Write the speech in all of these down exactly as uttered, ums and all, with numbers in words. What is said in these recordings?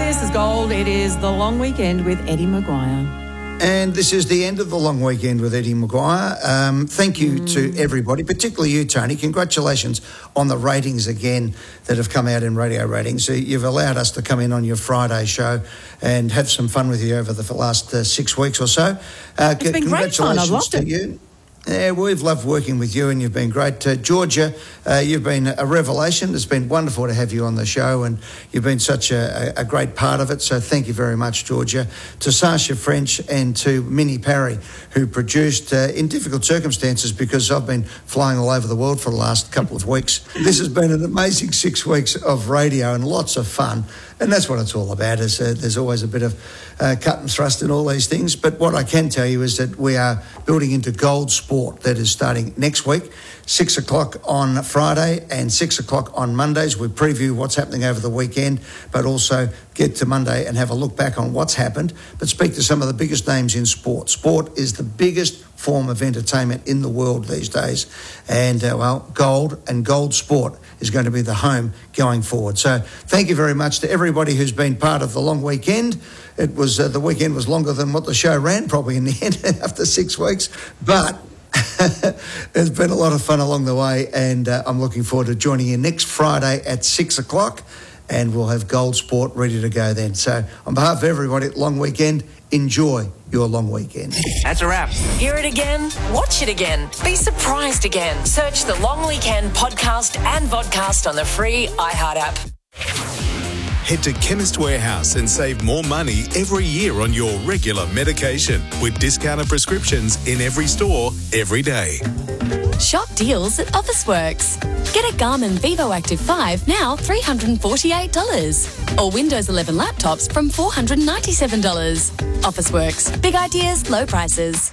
This is Gold. It is the long weekend with Eddie Maguire. And this is the end of the long weekend with Eddie Maguire. Um, thank you mm. to everybody, particularly you, Tony. Congratulations on the ratings again that have come out in radio ratings. You've allowed us to come in on your Friday show and have some fun with you over the last uh, six weeks or so. Uh, it's been great fun. I've loved it. You. Yeah, we've loved working with you and you've been great. Uh, Georgia, uh, you've been a revelation. It's been wonderful to have you on the show and you've been such a, a great part of it. So thank you very much, Georgia. To Sasha French and to Minnie Parry, who produced uh, in difficult circumstances because I've been flying all over the world for the last couple of weeks. This has been an amazing six weeks of radio and lots of fun. And that's what it's all about. Is, uh, there's always a bit of uh, cut and thrust in all these things. But what I can tell you is that we are building into Gold Sport that is starting next week, six o'clock on Friday and six o'clock on Mondays. We preview what's happening over the weekend, but also get to Monday and have a look back on what's happened, but speak to some of the biggest names in sport. Sport is the biggest form of entertainment in the world these days. And, uh, well, Gold and Gold Sport is going to be the home going forward. So thank you very much to everybody who's been part of the long weekend. It was uh, the weekend was longer than what the show ran probably in the end after six weeks, but it's been a lot of fun along the way, and uh, I'm looking forward to joining you next Friday at six o'clock, and we'll have Gold Sport ready to go then. So on behalf of everybody at Long Weekend, enjoy your long weekend. That's a wrap. Hear it again, watch it again, be surprised again. Search the Long Weekend podcast and vodcast on the free iHeart app. Head to Chemist Warehouse and save more money every year on your regular medication with discounted prescriptions in every store every day. Shop deals at Officeworks. Get a Garmin Vivo Active five now three hundred forty-eight dollars or Windows eleven laptops from four hundred ninety-seven dollars. Officeworks. Big ideas, low prices.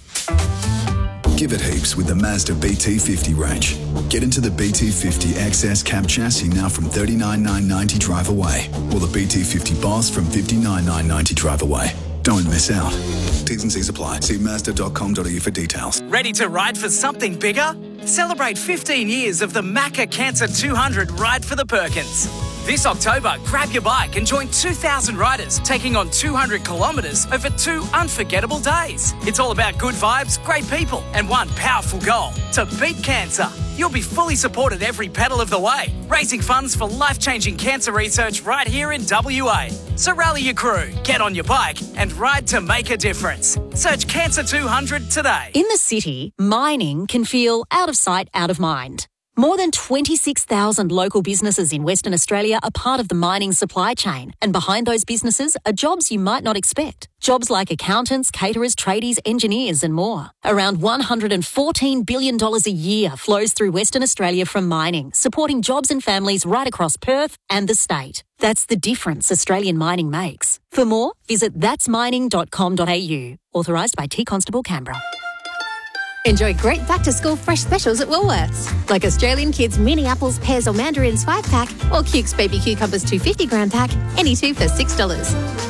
Give it heaps with the Mazda B T fifty range. Get into the B T fifty X S cab chassis now from thirty-nine thousand nine hundred ninety drive away, or the B T fifty Boss from fifty-nine thousand nine hundred ninety drive away. Don't miss out. T's and C's apply. See mazda dot com dot a u for details. Ready to ride for something bigger? Celebrate fifteen years of the Macca Cancer two hundred Ride for the Perkins. This October, grab your bike and join two thousand riders taking on two hundred kilometres over two unforgettable days. It's all about good vibes, great people, and one powerful goal: to beat cancer. You'll be fully supported every pedal of the way, raising funds for life-changing cancer research right here in W A. So rally your crew, get on your bike, and ride to make a difference. Search Cancer two hundred today. In the city, mining can feel out of sight, out of mind. More than twenty-six thousand local businesses in Western Australia are part of the mining supply chain, and behind those businesses are jobs you might not expect. Jobs like accountants, caterers, tradies, engineers and more. Around one hundred fourteen billion dollars a year flows through Western Australia from mining, supporting jobs and families right across Perth and the state. That's the difference Australian mining makes. For more, visit thats mining dot com dot a u. Authorised by T Constable Canberra. Enjoy great back-to-school fresh specials at Woolworths, like Australian Kids mini apples, pears or mandarins five pack, or Cuke's baby cucumbers two hundred fifty gram pack, any two for six dollars.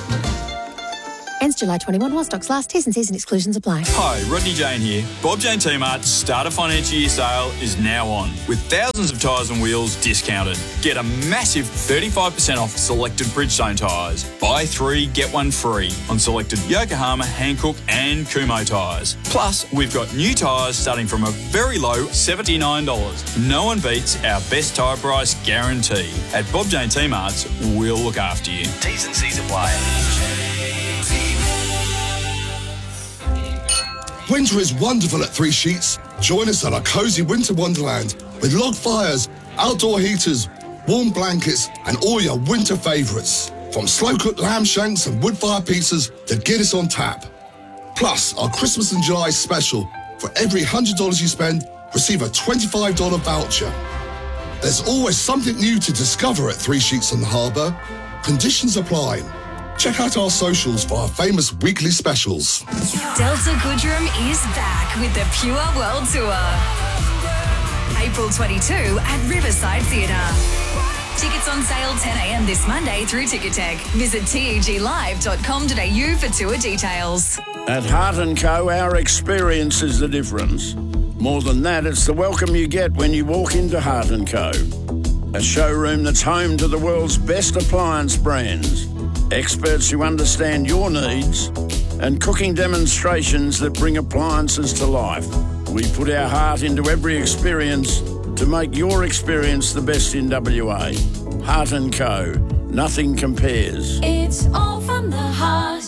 Ends July twenty-first while stocks last. T's and C's and exclusions apply. Hi, Rodney Jane here. Bob Jane T-Mart's Start a Financial Year sale is now on, with thousands of tyres and wheels discounted. Get a massive thirty-five percent off selected Bridgestone tyres. Buy three, get one free on selected Yokohama, Hankook and Kumho tyres. Plus, we've got new tyres starting from a very low seventy-nine dollars. No one beats our best tyre price guarantee. At Bob Jane T-Mart's, we'll look after you. T's and C's apply. Winter is wonderful at Three Sheets. Join us at our cosy winter wonderland with log fires, outdoor heaters, warm blankets and all your winter favourites. From slow-cooked lamb shanks and wood-fire pizzas to Guinness on tap. Plus, our Christmas in July special. For every one hundred dollars you spend, receive a twenty-five dollars voucher. There's always something new to discover at Three Sheets on the Harbour. Conditions apply. Check out our socials for our famous weekly specials. Delta Goodrem is back with the Pure World Tour. April twenty-second at Riverside Theatre. Tickets on sale ten a m this Monday through Ticketek. Visit teg live dot com dot a u for tour details. At Heart and Co, our experience is the difference. More than that, it's the welcome you get when you walk into Heart and Co. A showroom that's home to the world's best appliance brands. experts who understand your needs, and cooking demonstrations that bring appliances to life. We put our heart into every experience to make your experience the best in W A. Heart and Co. Nothing compares. It's all from the heart.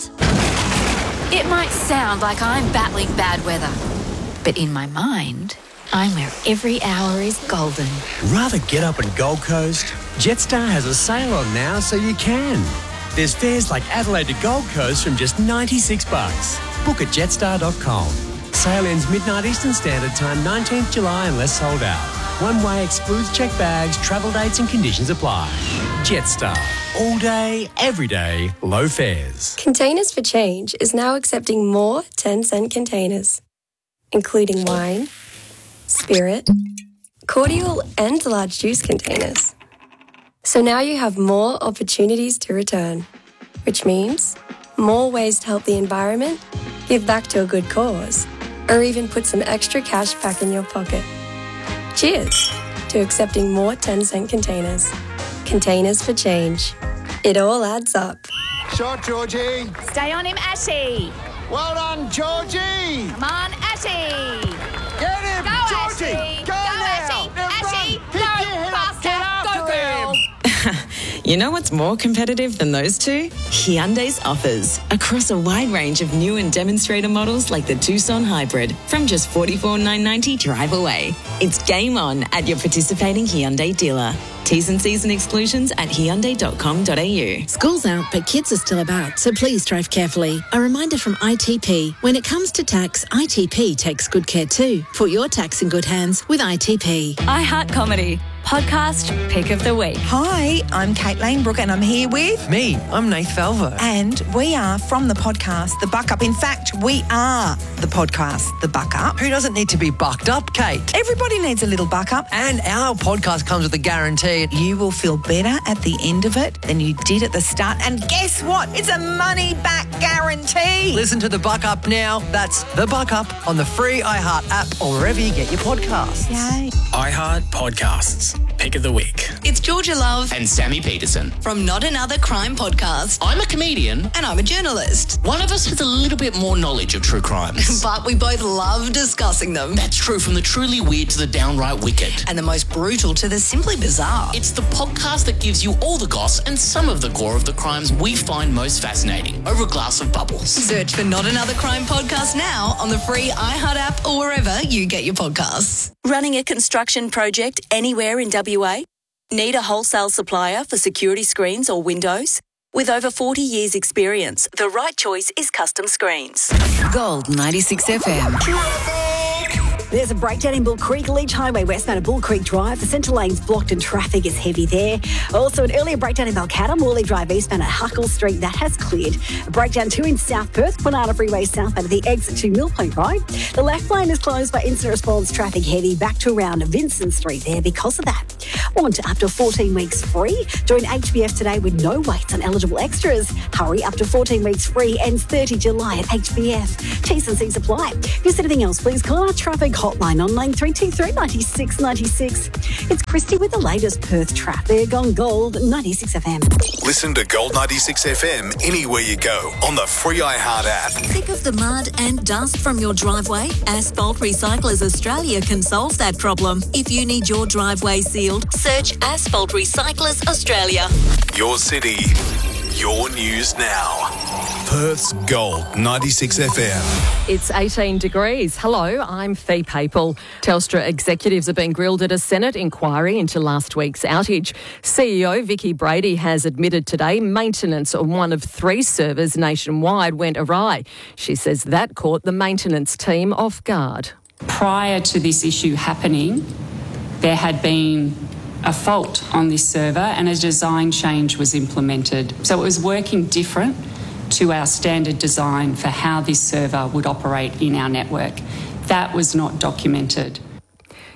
It might sound like I'm battling bad weather, but in my mind, I'm where every hour is golden. Rather get up in Gold Coast? Jetstar has a sale on now, so you can. There's fares like Adelaide to Gold Coast from just ninety-six bucks. Book at jetstar dot com. Sale ends midnight Eastern Standard Time, nineteenth July, unless sold out. One way excludes checked bags, travel dates and conditions apply. Jetstar. All day, every day, low fares. Containers for Change is now accepting more ten cent containers, including wine, spirit, cordial and large juice containers. So now you have more opportunities to return, which means more ways to help the environment, give back to a good cause, or even put some extra cash back in your pocket. Cheers to accepting more ten cent containers. Containers for Change. It all adds up. Shot, Georgie. Stay on him, Ashy. Well done, Georgie. Come on, Ashy. Get him, Go, Georgie. Ashy. Go, Go, now. Ashy. Ashy. Go, faster. Go, girl. You know what's more competitive than those two? Hyundai's offers. Across a wide range of new and demonstrator models like the Tucson Hybrid from just forty-four thousand nine hundred ninety drive away. It's game on at your participating Hyundai dealer. T's and C's and exclusions at hyundai dot com dot a u. School's out, but kids are still about, so please drive carefully. A reminder from I T P. When it comes to tax, I T P takes good care too. Put your tax in good hands with I T P. iHeart Comedy. Podcast Pick of the Week. Hi, I'm Kate Lanebrook and I'm here with... Me, I'm Nath Falvo. And we are from the podcast The Buck Up. In fact, we are the podcast The Buck Up. Who doesn't need to be bucked up, Kate? Everybody needs a little buck up. And our podcast comes with a guarantee. You will feel better at the end of it than you did at the start. And guess what? It's a money-back guarantee. Listen to The Buck Up now. That's The Buck Up on the free iHeart app or wherever you get your podcasts. Yay. iHeart Podcasts. Pick of the Week. It's Georgia Love And Sammy Peterson. from Not Another Crime Podcast. I'm a comedian. And I'm a journalist. One of us has a little bit more knowledge of true crimes. But we both love discussing them. That's true, from the truly weird to the downright wicked. And the most brutal to the simply bizarre. It's the podcast that gives you all the goss and some of the gore of the crimes we find most fascinating over a glass of bubbles. Search for Not Another Crime Podcast now on the free iHeart app or wherever you get your podcasts. Running a construction project anywhere in W A? Need a wholesale supplier for security screens or windows? With over forty years experience, the right choice is Custom Screens. Gold ninety-six F M. There's a breakdown in Bull Creek, Leach Highway westbound at Bull Creek Drive. The centre lane's blocked and traffic is heavy there. Also, an earlier breakdown in Balcatta, Morley Drive eastbound at Huckle Street. That has cleared. A breakdown too in South Perth, Quinana Freeway southbound at the exit to Mill Point Road. The left lane is closed by incident response traffic heavy back to around Vincent Street there because of that. On to up to fourteen weeks free. Join H B F today with no waits on eligible extras. Hurry, up to fourteen weeks free, ends thirtieth July at H B F. T's and C's apply. If there's anything else, please call our traffic hotline on nine three two three, nine six nine six. It's Christy with the latest Perth traffic on Gold ninety-six F M. Listen to Gold ninety-six F M anywhere you go on the free iHeart app. Sick of the mud and dust from your driveway? Asphalt Recyclers Australia can solve that problem. If you need your driveway sealed, search Asphalt Recyclers Australia. Your city, your news now. Perth's Gold ninety-six F M. It's eighteen degrees. Hello, I'm Fee Papel. Telstra executives have been grilled at a Senate inquiry into last week's outage. C E O Vicky Brady has admitted today maintenance on one of three servers nationwide went awry. She says that caught the maintenance team off guard. Prior to this issue happening, there had been a fault on this server and a design change was implemented. So it was working different to our standard design for how this server would operate in our network. That was not documented.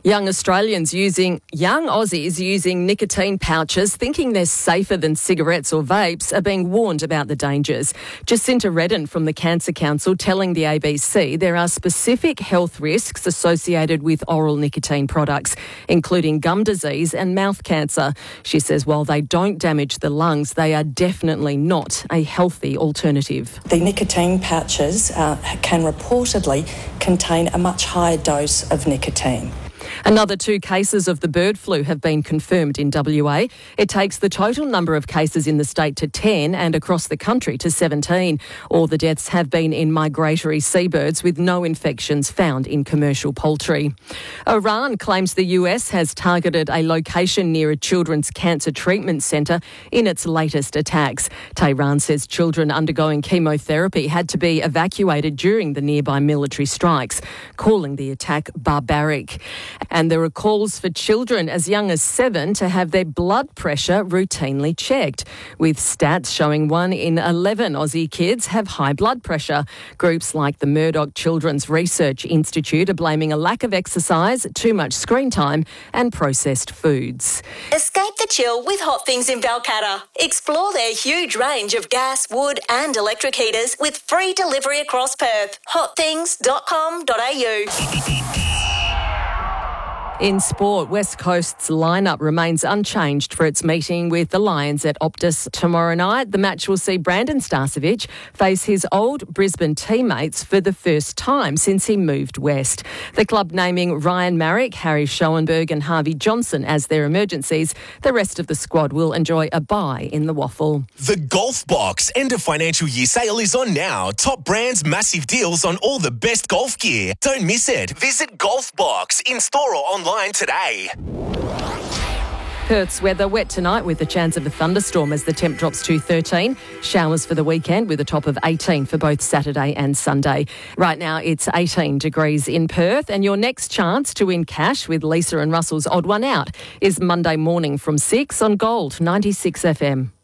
Young Australians using, young Aussies using nicotine pouches, thinking they're safer than cigarettes or vapes, are being warned about the dangers. Jacinta Redden from the Cancer Council telling the A B C there are specific health risks associated with oral nicotine products, including gum disease and mouth cancer. She says while they don't damage the lungs, they are definitely not a healthy alternative. The nicotine pouches uh, can reportedly contain a much higher dose of nicotine. Another two cases of the bird flu have been confirmed in W A. It takes the total number of cases in the state to ten and across the country to seventeen. All the deaths have been in migratory seabirds with no infections found in commercial poultry. Iran claims the U S has targeted a location near a children's cancer treatment centre in its latest attacks. Tehran says children undergoing chemotherapy had to be evacuated during the nearby military strikes, calling the attack barbaric. And there are calls for children as young as seven to have their blood pressure routinely checked, with stats showing one in eleven Aussie kids have high blood pressure. Groups like the Murdoch Children's Research Institute are blaming a lack of exercise, too much screen time and processed foods. Escape the chill with Hot Things in Balcatta. Explore their huge range of gas, wood and electric heaters with free delivery across Perth. hot things dot com dot a u. In sport, West Coast's lineup remains unchanged for its meeting with the Lions at Optus tomorrow night. The match will see Brandon Starcevic face his old Brisbane teammates for the first time since he moved west. The club naming Ryan Marrick, Harry Schoenberg and Harvey Johnson as their emergencies. The rest of the squad will enjoy a bye in the waffle. The Golf Box end of financial year sale is on now. Top brands, massive deals on all the best golf gear. Don't miss it. Visit Golf Box in store or online today. Perth's weather wet tonight with a chance of a thunderstorm as the temp drops to thirteen. Showers for the weekend with a top of eighteen for both Saturday and Sunday. Right now it's eighteen degrees in Perth, and your next chance to win cash with Lisa and Russell's Odd One Out is Monday morning from six on Gold ninety-six F M.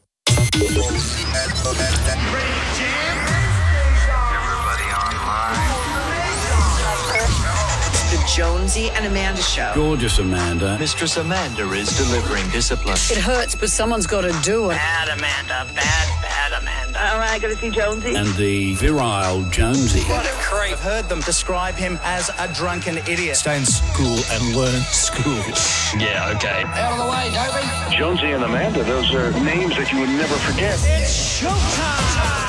Jonesy and Amanda Show. Gorgeous Amanda. Mistress Amanda is delivering discipline. It hurts, but someone's got to do it. Bad Amanda, bad, bad Amanda. All right, got to see Jonesy. And the virile Jonesy. What a creep. I've heard them describe him as a drunken idiot. Stay in school and learn school. Yeah, okay. Out of the way, Toby. Jonesy and Amanda, those are names that you would never forget. It's showtime!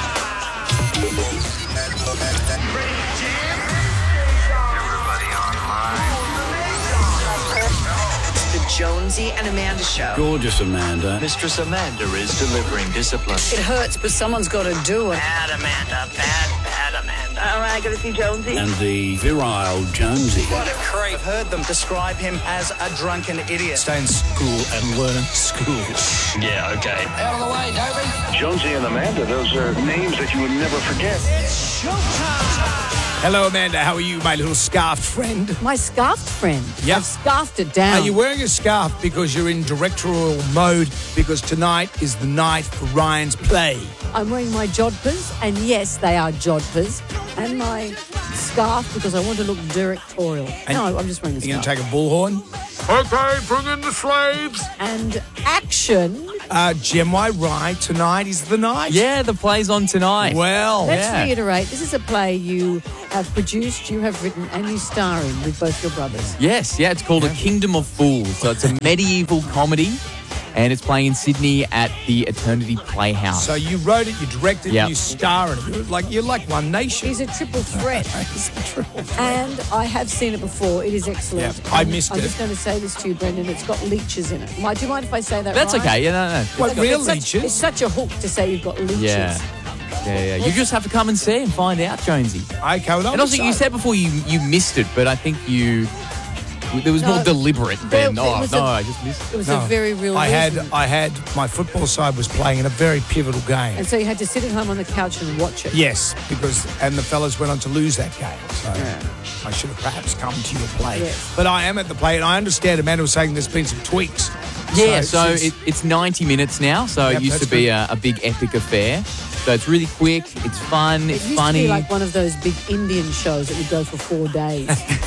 Jonesy and Amanda Show. Gorgeous Amanda. Mistress Amanda is delivering discipline. It hurts, but someone's got to do it. Bad Amanda, bad, bad Amanda. All right, got to see Jonesy. And the virile Jonesy. What a creep. I've heard them describe him as a drunken idiot. Stay in school and learn school. Yeah, okay. Out of the way, Toby. Jonesy and Amanda, those are names that you would never forget. It's showtime! Hello, Amanda. How are you, my little scarfed friend? My scarfed friend? Yep. I've scarfed it down. Are you wearing a scarf because you're in directorial mode because tonight is the night for Ryan's play? I'm wearing my jodhpurs, and yes, they are jodhpurs, and my scarf because I want to look directorial. And no, I'm just wearing the You're scarf. going to take a bullhorn? Okay, bring in the slaves. And action. Uh, Gem Y Rye, tonight is the night. Yeah, the play's on tonight. Well, Let's yeah. reiterate, this is a play you have produced, you have written, and you star in with both your brothers. Yes, yeah, it's called A Kingdom of Fools. So it's a medieval comedy, and it's playing in Sydney at the Eternity Playhouse. So you wrote it, you directed it, Yep. you star in it. You're like, you're like One Nation. He's a triple threat. He's a triple threat. And I have seen it before. It is excellent. Yeah, I And missed I'm it. just going to say this to you, Brendan. It's got leeches in it. Might, do you mind if I say that That's right? okay, yeah, no, no. What, It's real such- leeches? It's such a hook to say you've got leeches. Yeah. Yeah, yeah. You just have to come and see and find out, Jonesy. Okay, well, And also, you said before you, you missed it, but I think you... There was No, more deliberate there- than, it oh, was no, a- I just missed it. It was a very real I had, reason. I had, my football side was playing in a very pivotal game. And so you had to sit at home on the couch and watch it. Yes, because, and the fellas went on to lose that game. So I should have perhaps come to your play. Yes. But I am at the play, and I understand Amanda was saying there's been some tweaks. Yeah, so, since- it, it's ninety minutes now, so Yep, it used that's to be good. a, a big epic affair. So it's really quick, it's fun, It it's used funny. to be like one of those big Indian shows that would go for four days.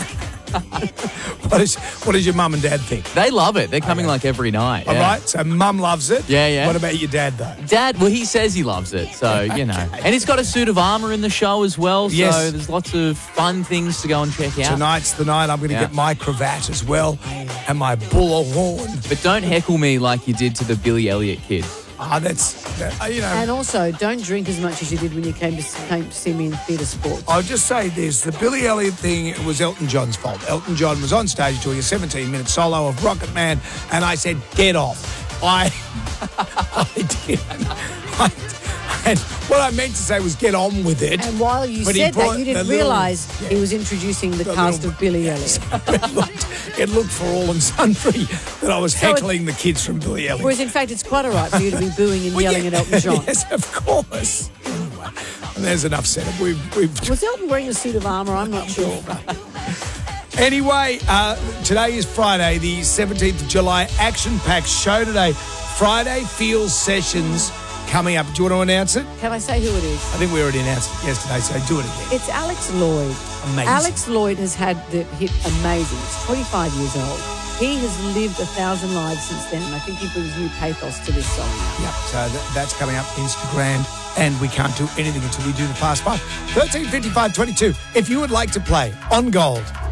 what, is, what does your mum and dad think? They love it. They're coming like every night. All yeah. right, so mum loves it. Yeah, yeah. What about your dad, though? Dad, well, he says he loves it, so, you know. And he's got a suit of armour in the show as well, so Yes. there's lots of fun things to go and check out. Tonight's the night I'm going to Yeah. get my cravat as well and my bull horn. But don't heckle me like you did to the Billy Elliot kids. Ah, that's, that, uh, you know. And also, don't drink as much as you did when you came to, came to see me in theatre sports. I'll just say this. The Billy Elliot thing was Elton John's fault. Elton John was on stage doing a seventeen-minute solo of Rocket Man, and I said, get off. I, I did. I, and what I meant to say was get on with it. And while you But he said that, brought you the didn't little- realise yeah. he was introducing the, The cast little- of Billy Elliot. it, looked, it looked for all and sundry that I was So it- heckling the kids from Billy Elliot. Whereas, in fact, it's quite all right for you to be booing and Well, yelling yeah, at Elton John. Yes, of course. Anyway, and there's enough said. We've, we've Was Elton wearing a suit of armour? I'm not sure. Anyway, uh, today is Friday, the seventeenth of July. Action-packed show today. Friday Feels Sessions coming up. Do you want to announce it? Can I say who it is? I think we already announced it yesterday, so do it again. It's Alex Lloyd. Amazing. Alex Lloyd has had the hit Amazing. He's twenty-five years old. He has lived a thousand lives since then, and I think he brings new pathos to this song now. Yep, so that, that's coming up Instagram, and we can't do anything until we do the Fast Five. thirteen fifty-five twenty-two. If you would like to play on Gold,